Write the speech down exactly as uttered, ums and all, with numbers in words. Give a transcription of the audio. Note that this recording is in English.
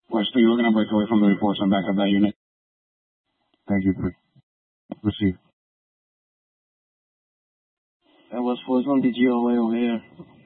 West three, we're going to break away from the reports and back up that unit. Thank you, three. Receive. And West four is on D G O A over here.